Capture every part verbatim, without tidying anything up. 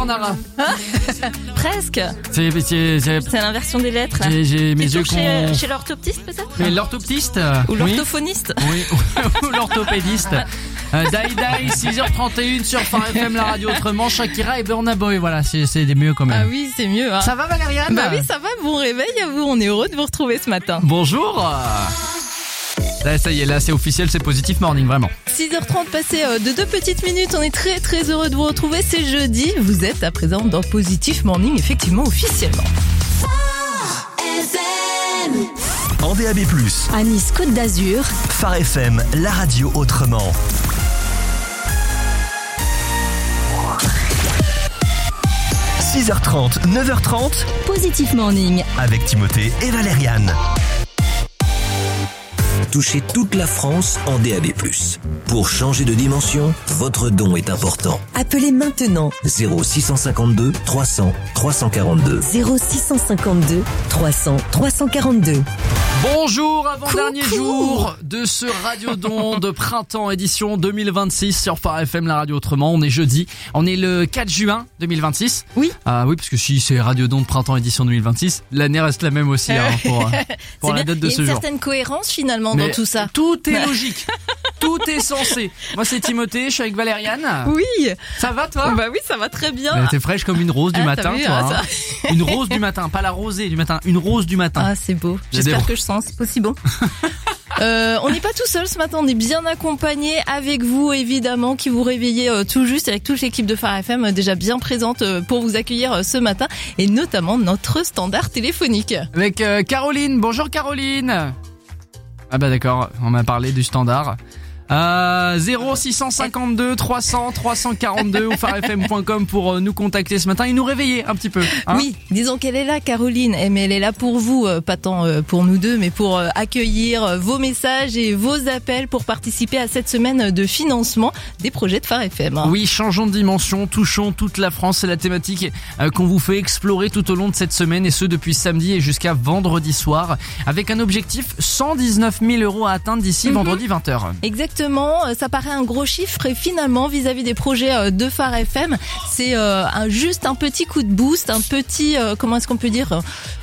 Bernard. Presque. C'est, c'est, c'est... C'est l'inversion des lettres. Là. J'ai, j'ai mes T'es yeux toujours chez, qu'on... chez l'orthoptiste peut-être. Mais l'orthoptiste. Ou oui. l'orthophoniste. Oui, ou l'orthopédiste. Euh, Dai Dai, six heures trente et une sur Phare F M, la radio autrement, Shakira et Burna Boy, voilà, c'est, c'est des mieux quand même. Ah oui, c'est mieux. Hein. Ça va Valériane? Bah oui, ça va, bon réveil à vous, on est heureux de vous retrouver ce matin. Bonjour. Là, ça y est, là c'est officiel, c'est Positif Morning, vraiment. six heures trente passées de deux petites minutes, on est très très heureux de vous retrouver, c'est jeudi, vous êtes à présent dans Positif Morning, effectivement, officiellement. En D A B plus, à Nice Côte d'Azur, Phare F M, la radio autrement. six heures trente, neuf heures trente, Positif Morning avec Timothée et Valériane. Touchez toute la France en D A B plus. Pour changer de dimension, votre don est important. Appelez maintenant zéro six cent cinquante-deux trois cents trois cent quarante-deux. zéro six cent cinquante-deux trois cents trois cent quarante-deux. Bonjour, avant-dernier Coucou. jour de ce Radiodon de printemps édition deux mille vingt-six sur Phare F M, la radio autrement. On est jeudi, on est le quatre juin deux mille vingt-six. Oui. Ah oui, parce que si c'est Radiodon de printemps édition deux mille vingt-six, l'année reste la même aussi hein, pour, pour C'est la bien. date de Il y a ce une jour. certaine cohérence finalement Mais dans tout ça. Tout est logique, tout est censé. Moi c'est Timothée, je suis avec Valériane. Oui. Ça va toi? Bah oui, ça va très bien. Mais t'es fraîche comme une rose du Ah, matin, t'as vu, toi. ah, hein. Une rose du matin, pas la rosée du matin, une rose du matin. Ah, c'est beau. J'ai J'espère des- que je sens, c'est possible. Euh, on n'est pas tout seul ce matin, on est bien accompagné avec vous évidemment qui vous réveillez euh, tout juste avec toute l'équipe de Phare F M euh, déjà bien présente euh, pour vous accueillir euh, ce matin et notamment notre standard téléphonique. Avec euh, Caroline. Bonjour Caroline. Ah bah d'accord, on m'a parlé du standard. Euh, zéro six cent cinquante-deux trois cents trois cent quarante-deux ou phare f m point com pour euh, nous contacter ce matin et nous réveiller un petit peu. Hein Oui, disons qu'elle est là Caroline, eh, mais elle est là pour vous, euh, pas tant euh, pour nous deux, mais pour euh, accueillir euh, vos messages et vos appels pour participer à cette semaine de financement des projets de Phare F M. Oui, changeons de dimension, touchons toute la France, c'est la thématique euh, qu'on vous fait explorer tout au long de cette semaine et ce depuis samedi et jusqu'à vendredi soir avec un objectif cent dix-neuf mille euros à atteindre d'ici Mhm. vendredi vingt heures. Exactement, euh, ça paraît un gros chiffre et finalement vis-à-vis des projets euh, de Phare F M, c'est euh, un, juste un petit coup de boost, un petit, euh, comment est-ce qu'on peut dire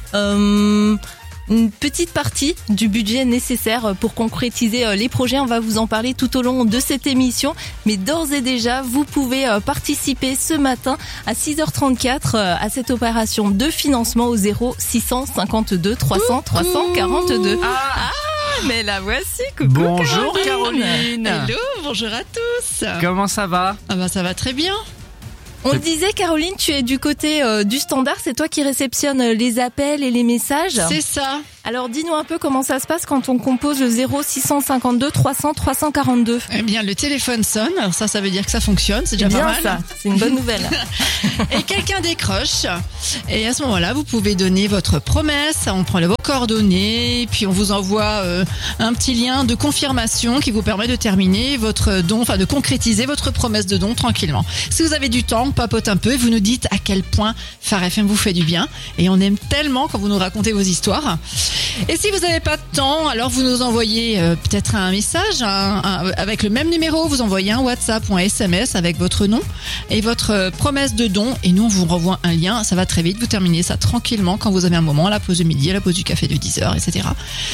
euh, une petite partie du budget nécessaire pour concrétiser euh, les projets. On va vous en parler tout au long de cette émission, mais d'ores et déjà, vous pouvez euh, participer ce matin à six heures trente-quatre euh, à cette opération de financement au zéro six cent cinquante-deux trois cents trois cent quarante-deux. Ah, Mais la voici, coucou bonjour Caroline. Caroline. Hello, bonjour à tous. Comment ça va? Ah bah ça va très bien. On le disait Caroline, tu es du côté euh, du standard, c'est toi qui réceptionne euh, les appels et les messages. C'est ça. Alors dis-nous un peu comment ça se passe quand on compose le zéro six cent cinquante-deux trois cents trois cent quarante-deux. Eh bien, le téléphone sonne. Alors ça, ça veut dire que ça fonctionne. C'est déjà Bien pas mal. ça, c'est une bonne nouvelle. Et quelqu'un décroche. Et à ce moment-là, vous pouvez donner votre promesse. On prend vos coordonnées, puis on vous envoie euh, un petit lien de confirmation qui vous permet de terminer votre don, enfin de concrétiser votre promesse de don tranquillement. Si vous avez du temps, on papote un peu et vous nous dites à quel point Phare F M vous fait du bien. Et on aime tellement quand vous nous racontez vos histoires. Et si vous n'avez pas de temps, alors vous nous envoyez euh, peut-être un message un, un, avec le même numéro, vous envoyez un WhatsApp ou un S M S avec votre nom et votre euh, promesse de don et nous on vous renvoie un lien, ça va très vite, vous terminez ça tranquillement quand vous avez un moment, à la pause de midi, à la pause du café de dix heures, et cetera.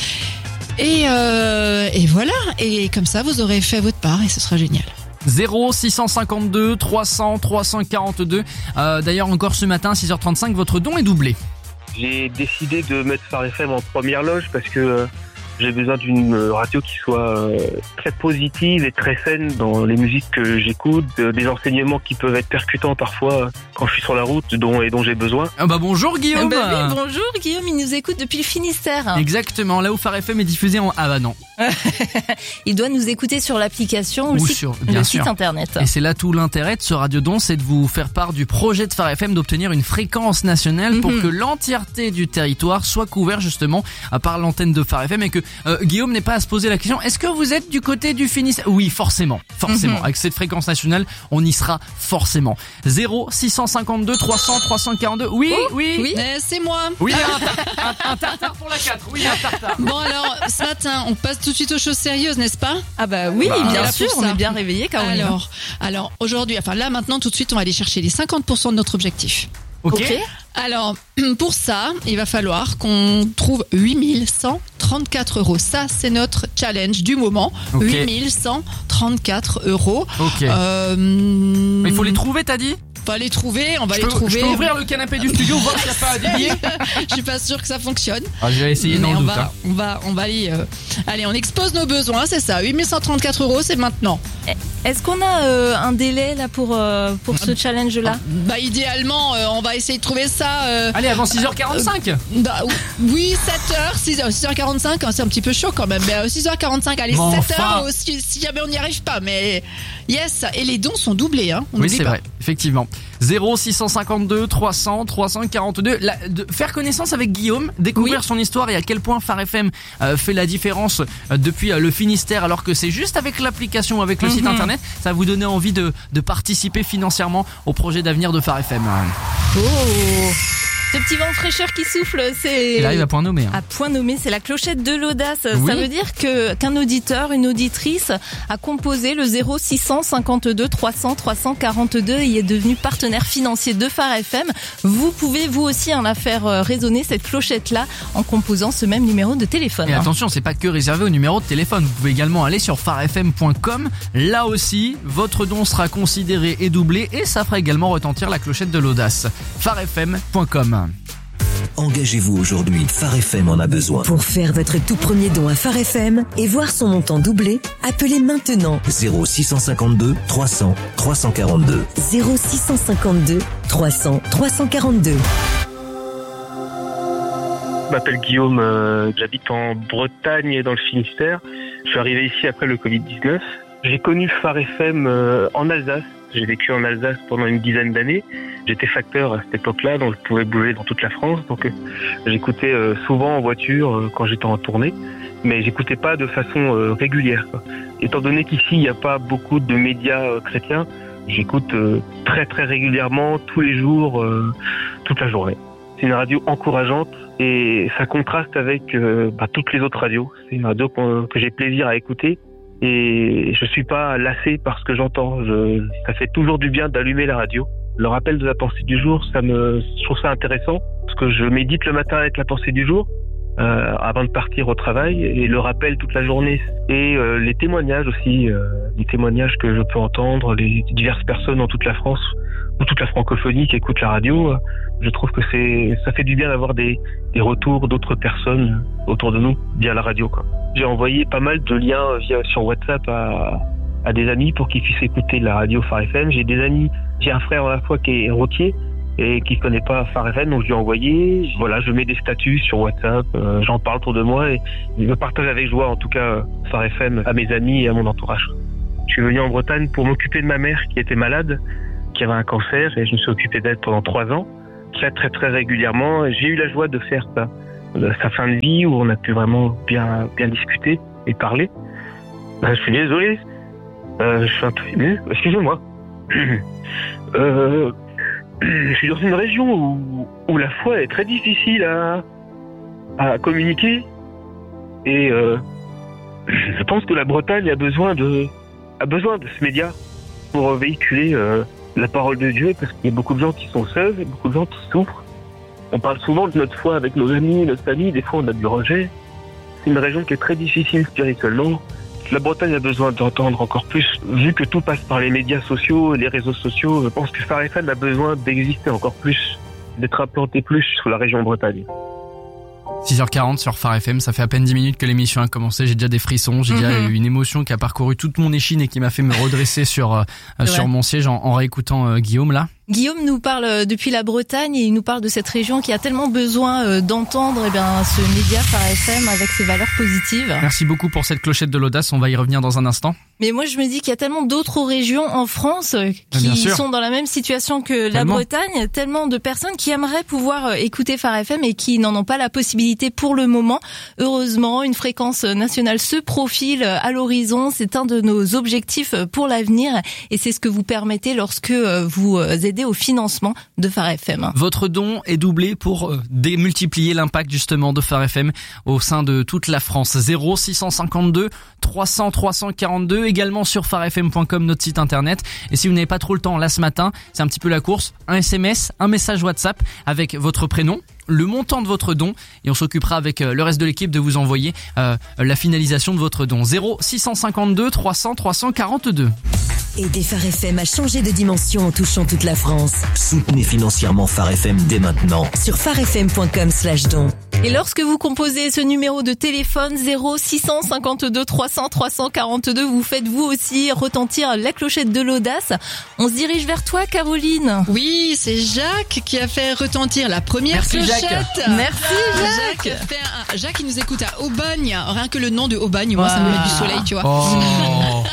Et, euh, et voilà, et comme ça vous aurez fait votre part et ce sera génial. zéro six cent cinquante-deux trois cents trois cent quarante-deux. Euh, d'ailleurs encore ce matin à six heures trente-cinq, votre don est doublé. J'ai décidé de mettre Phare F M en première loge parce que euh, j'ai besoin d'une radio qui soit euh, très positive et très saine dans les musiques que j'écoute, euh, des enseignements qui peuvent être percutants parfois euh, quand je suis sur la route dont, et dont j'ai besoin. Ah bah bonjour Guillaume. Bah oui, bonjour Guillaume, il nous écoute depuis le Finistère. Exactement, là où Phare F M est diffusé en... Ah bah non. Il doit nous écouter sur l'application ou, Ou le site, sur- bien le sûr. site internet. Et c'est là tout l'intérêt de ce radiodon, c'est de vous faire part du projet de Phare F M d'obtenir une fréquence nationale pour Mhm. que l'entièreté du territoire soit couvert justement par l'antenne de Phare F M et que Euh, Guillaume n'est pas à se poser la question, est-ce que vous êtes du côté du Finistère? Oui, forcément, forcément. Mm-hmm. Avec cette fréquence nationale, on y sera forcément. zéro six cent cinquante-deux trois cents trois cent quarante-deux. Oui, oh, oui. oui. Euh, c'est moi. Oui, un, tar- un, un tartare pour la quatre. Oui, un tartare. Bon alors, ce matin, on passe tout de suite aux choses sérieuses, n'est-ce pas? Ah bah oui, bah, bien sûr, on est bien réveillés, Caroline. Alors, alors aujourd'hui, enfin là maintenant, tout de suite, on va aller chercher les cinquante pour cent de notre objectif. Ok. Ok. Alors, pour ça, il va falloir qu'on trouve huit mille cent trente-quatre euros. Ça, c'est notre challenge du moment. Ok. huit mille cent trente-quatre euros. Ok. Euh, Mais il faut les trouver, t'as dit? On va les trouver, on va je les peux, trouver. Je peux ouvrir le canapé du studio, voir s'il n'y a pas à délier. Je suis pas sûre que ça fonctionne. Ah, je vais essayer dans Mais le on doute. va, Hein. on va, on va aller. Euh... Allez, on expose nos besoins, c'est ça. huit mille cent trente-quatre euros, c'est maintenant. Est-ce qu'on a euh, un délai là pour euh, pour ce challenge là? Bah idéalement, euh, on va essayer de trouver ça. Euh... Allez, avant six heures quarante-cinq. Euh, bah oui, sept heures, six heures, six heures quarante-cinq, hein, c'est un petit peu chaud quand même. Mais euh, six heures quarante-cinq, allez, bon, sept enfin. heures, euh, si, si jamais on n'y arrive pas. Mais yes, et les dons sont doublés, hein. On Oui, n'oublie c'est pas. vrai, effectivement. zéro six cent cinquante-deux trois cents trois cent quarante-deux. La, de, faire connaissance avec Guillaume, découvrir Oui. son histoire et à quel point Phare F M euh, fait la différence euh, depuis euh, le Finistère, alors que c'est juste avec l'application, avec le Mm-hmm. site internet, ça va vous donner envie de, de participer financièrement au projet d'avenir de Phare F M. Oh, ce petit vent de fraîcheur qui souffle, c'est... Il arrive à point nommé. Hein. À point nommé, c'est la clochette de l'audace. Oui. Ça veut dire que qu'un auditeur, une auditrice a composé le zéro six cent cinquante-deux trois cents trois cent quarante-deux et est devenu partenaire financier de Phare F M. Vous pouvez vous aussi hein, la faire résonner cette clochette-là en composant ce même numéro de téléphone. Et hein. attention, c'est pas que réservé au numéro de téléphone. Vous pouvez également aller sur phare f m point com. Là aussi, votre don sera considéré et doublé et ça fera également retentir la clochette de l'audace. phare f m point com. Engagez-vous aujourd'hui, Phare F M en a besoin. Pour faire votre tout premier don à Phare F M et voir son montant doublé, appelez maintenant zéro six cent cinquante-deux trois cents trois cent quarante-deux. zéro six cent cinquante-deux trois cents trois cent quarante-deux. Je m'appelle Guillaume, euh, j'habite en Bretagne dans le Finistère. Je suis arrivé ici après le covid dix-neuf. J'ai connu Phare F M euh, en Alsace. J'ai vécu en Alsace pendant une dizaine d'années. J'étais facteur à cette époque-là, donc je pouvais bouger dans toute la France. Donc euh, j'écoutais euh, souvent en voiture euh, quand j'étais en tournée, mais j'écoutais pas de façon euh, régulière, quoi. Étant donné qu'ici il n'y a pas beaucoup de médias euh, chrétiens, j'écoute euh, très très régulièrement, tous les jours, euh, toute la journée. C'est une radio encourageante et ça contraste avec euh, bah, toutes les autres radios. C'est une radio que, que j'ai plaisir à écouter. Et je suis pas lassé par ce que j'entends. Je, ça fait toujours du bien d'allumer la radio. Le rappel de la pensée du jour, ça me, je trouve ça intéressant parce que je médite le matin avec la pensée du jour euh, avant de partir au travail et le rappel toute la journée et euh, les témoignages aussi, euh, les témoignages que je peux entendre, les diverses personnes dans toute la France ou toute la francophonie qui écoutent la radio. Je trouve que c'est, ça fait du bien d'avoir des, des retours d'autres personnes autour de nous via la radio, quoi. J'ai envoyé pas mal de liens via, sur WhatsApp à, à des amis pour qu'ils puissent écouter la radio Phare F M. J'ai des amis, j'ai un frère à la fois qui est routier et qui connaît pas Phare F M, donc je lui ai envoyé. Voilà, je mets des statuts sur WhatsApp, euh, j'en parle autour de moi et je partage avec joie, en tout cas, Phare F M à mes amis et à mon entourage. Je suis venu en Bretagne pour m'occuper de ma mère qui était malade, qui avait un cancer, et je me suis occupé d'elle pendant trois ans, très très très régulièrement. J'ai eu la joie de faire ça, sa fin de vie où on a pu vraiment bien bien discuter et parler. Euh, je suis désolé, euh, je suis un peu ému, excusez-moi. euh, je suis dans une région où, où la foi est très difficile à, à communiquer et euh, je pense que la Bretagne a besoin de a besoin de ce média pour véhiculer euh, la parole de Dieu, parce qu'il y a beaucoup de gens qui sont seuls, et beaucoup de gens qui souffrent. On parle souvent de notre foi avec nos amis, notre famille, des fois on a du rejet. C'est une région qui est très difficile spirituellement. La Bretagne a besoin d'entendre encore plus, vu que tout passe par les médias sociaux, les réseaux sociaux. Je pense que Phare F M a besoin d'exister encore plus, d'être implanté plus sur la région Bretagne. six heures quarante sur Phare F M, ça fait à peine dix minutes que l'émission a commencé, j'ai déjà des frissons, j'ai mm-hmm. déjà eu une émotion qui a parcouru toute mon échine et qui m'a fait me redresser sur euh, sur mon siège en, en réécoutant euh, Guillaume là. Guillaume nous parle depuis la Bretagne et il nous parle de cette région qui a tellement besoin d'entendre eh bien, ce média Phare F M avec ses valeurs positives. Merci beaucoup pour cette clochette de l'audace, on va y revenir dans un instant. Mais moi je me dis qu'il y a tellement d'autres régions en France qui sont dans la même situation que la tellement. Bretagne, tellement de personnes qui aimeraient pouvoir écouter Phare F M et qui n'en ont pas la possibilité pour le moment. Heureusement, une fréquence nationale se profile à l'horizon, c'est un de nos objectifs pour l'avenir et c'est ce que vous permettez lorsque vous aidez au financement de Phare F M. Votre don est doublé pour démultiplier l'impact justement de Phare F M au sein de toute la France. zéro six cent cinquante-deux trois cents trois cent quarante-deux, également sur phare f m point com, notre site internet. Et si vous n'avez pas trop le temps là ce matin, c'est un petit peu la course, un S M S, un message WhatsApp avec votre prénom, le montant de votre don et on s'occupera avec le reste de l'équipe de vous envoyer euh, la finalisation de votre don. zéro six cent cinquante-deux trois cents trois cent quarante-deux. Aidez Phare F M à changer de dimension en touchant toute la France. Soutenez financièrement Phare F M dès maintenant. Sur phare f m point com slash don. Et lorsque vous composez ce numéro de téléphone zéro six cent cinquante-deux trois cents trois cent quarante-deux, vous faites vous aussi retentir la clochette de l'audace. On se dirige vers toi, Caroline. Oui, c'est Jacques qui a fait retentir la première Merci, clochette. Jacques. Merci Jacques. Jacques, fait un, Jacques qui nous écoute à Aubagne. Rien que le nom de Aubagne, moi, ça me met du soleil, tu vois. Oh.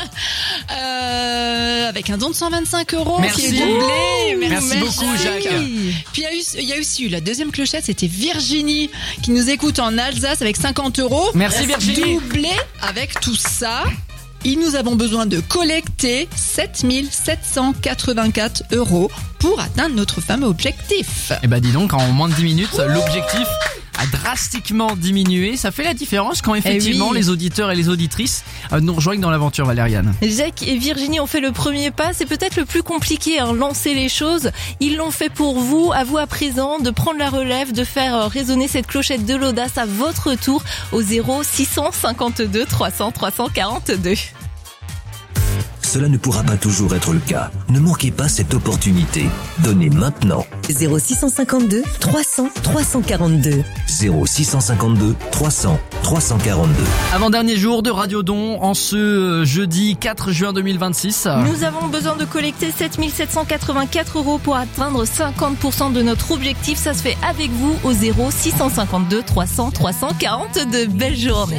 euh, avec un don de cent vingt-cinq euros Merci. qui est doublé. Merci, Merci beaucoup, Jacques. Puis il y a eu, il y a aussi eu la deuxième clochette, c'était Virginie qui nous écoute en Alsace avec cinquante euros. Merci Virginie. Doublé avec tout ça. Et nous avons besoin de collecter sept mille sept cent quatre-vingt-quatre euros pour atteindre notre fameux objectif. Eh ben dis donc, en moins de dix minutes, l'objectif a drastiquement diminué. Ça fait la différence quand effectivement eh oui. les auditeurs et les auditrices nous rejoignent dans l'aventure, Valériane. Jacques et Virginie ont fait le premier pas. C'est peut-être le plus compliqué, hein, lancer les choses. Ils l'ont fait pour vous. À vous à présent de prendre la relève, de faire résonner cette clochette de l'audace à votre tour au zéro six cent cinquante-deux trois cents trois cent quarante-deux. Cela ne pourra pas toujours être le cas. Ne manquez pas cette opportunité. Donnez maintenant. zéro six cent cinquante-deux trois cents trois cent quarante-deux. zéro six cent cinquante-deux trois cents trois cent quarante-deux. Avant-dernier jour de Radio Don en ce jeudi quatre juin deux mille vingt-six. Nous avons besoin de collecter sept mille sept cent quatre-vingt-quatre euros pour atteindre cinquante pour cent de notre objectif. Ça se fait avec vous au zéro six cent cinquante-deux trois cents trois cent quarante-deux. Belle journée.